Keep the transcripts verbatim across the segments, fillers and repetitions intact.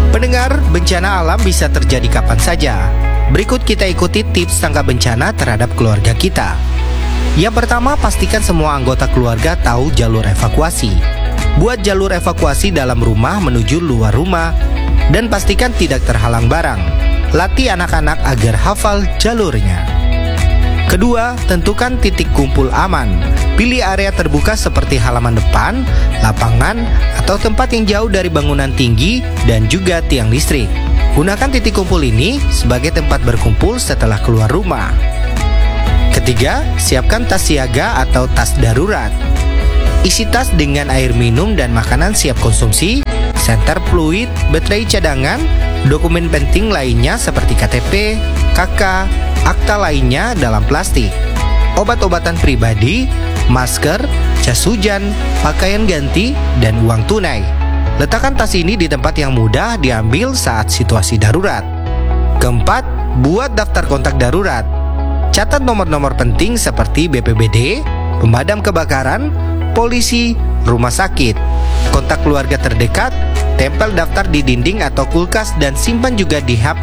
Pendengar, bencana alam bisa terjadi kapan saja. Berikut kita ikuti tips tanggap bencana terhadap keluarga kita. Yang pertama, pastikan semua anggota keluarga tahu jalur evakuasi. Buat jalur evakuasi dalam rumah menuju luar rumah dan pastikan tidak terhalang barang. Latih anak-anak agar hafal jalurnya. Kedua, tentukan titik kumpul aman. Pilih area terbuka seperti halaman depan, lapangan, atau tempat yang jauh dari bangunan tinggi dan juga tiang listrik. Gunakan titik kumpul ini sebagai tempat berkumpul setelah keluar rumah. Ketiga, siapkan tas siaga atau tas darurat. Isi tas dengan air minum dan makanan siap konsumsi, senter fluid, baterai cadangan, dokumen penting lainnya seperti K T P, K K, akta lainnya dalam plastik, obat-obatan pribadi, masker, jas hujan, pakaian ganti, dan uang tunai. Letakkan tas ini di tempat yang mudah diambil saat situasi darurat. Keempat, buat daftar kontak darurat. Catat nomor-nomor penting seperti B P B D, pemadam kebakaran, polisi, rumah sakit, kontak keluarga terdekat, tempel daftar di dinding atau kulkas dan simpan juga di H P.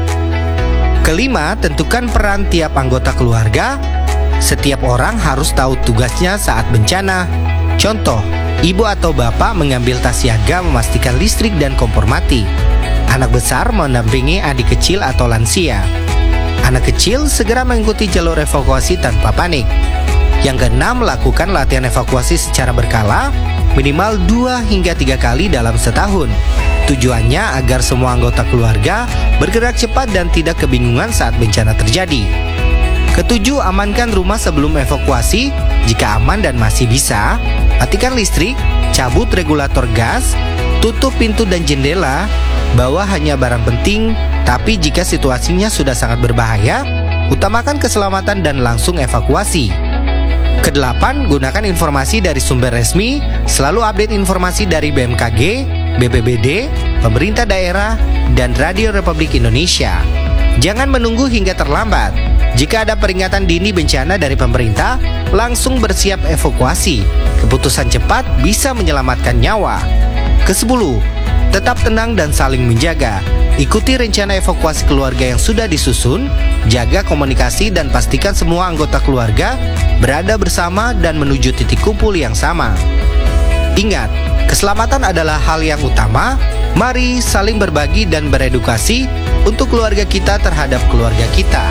Kelima, tentukan peran tiap anggota keluarga. Setiap orang harus tahu tugasnya saat bencana. Contoh, ibu atau bapak mengambil tas siaga memastikan listrik dan kompor mati. Anak besar mendampingi adik kecil atau lansia. Anak kecil segera mengikuti jalur evakuasi tanpa panik. Yang keenam, lakukan latihan evakuasi secara berkala, minimal dua hingga tiga kali dalam setahun. Tujuannya agar semua anggota keluarga bergerak cepat dan tidak kebingungan saat bencana terjadi. Ketujuh, amankan rumah sebelum evakuasi. Jika aman dan masih bisa, matikan listrik, cabut regulator gas, tutup pintu dan jendela, bawa hanya barang penting. Tapi jika situasinya sudah sangat berbahaya, utamakan keselamatan dan langsung evakuasi. Kedelapan, gunakan informasi dari sumber resmi, selalu update informasi dari B M K G, B P B D, pemerintah daerah, dan Radio Republik Indonesia. Jangan menunggu hingga terlambat. Jika ada peringatan dini bencana dari pemerintah, langsung bersiap evakuasi. Keputusan cepat bisa menyelamatkan nyawa. Kesepuluh, tetap tenang dan saling menjaga. Ikuti rencana evakuasi keluarga yang sudah disusun, jaga komunikasi dan pastikan semua anggota keluarga berada bersama dan menuju titik kumpul yang sama. Ingat, keselamatan adalah hal yang utama. Mari saling berbagi dan beredukasi untuk keluarga kita terhadap keluarga kita.